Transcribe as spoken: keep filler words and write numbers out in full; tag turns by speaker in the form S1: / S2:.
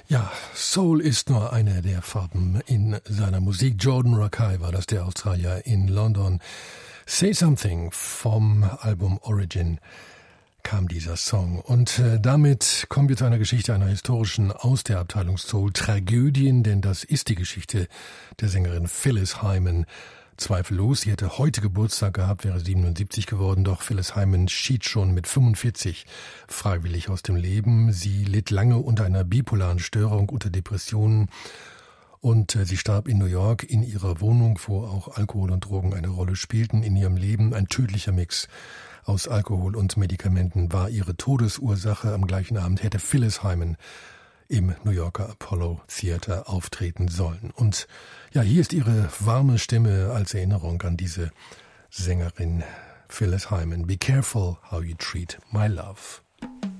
S1: Ja, Soul ist nur eine der Farben in seiner Musik. Jordan Rakei war das, der Australier in London. Say Something vom Album Origin kam dieser Song. Und äh, damit kommen wir zu einer Geschichte, einer historischen aus der Abteilung Soul. Tragödien, denn das ist die Geschichte der Sängerin Phyllis Hyman. Zweifellos, sie hätte heute Geburtstag gehabt, wäre siebenundsiebzig geworden, doch Phyllis Hyman schied schon mit fünfundvierzig freiwillig aus dem Leben. Sie litt lange unter einer bipolaren Störung, unter Depressionen und äh, sie starb in New York in ihrer Wohnung, wo auch Alkohol und Drogen eine Rolle spielten in ihrem Leben. Ein tödlicher Mix aus Alkohol und Medikamenten war ihre Todesursache. Am gleichen Abend hätte Phyllis Hyman im New Yorker Apollo Theater auftreten sollen. Und ja, hier ist ihre warme Stimme als Erinnerung an diese Sängerin Phyllis Hyman. Be careful how you treat my love.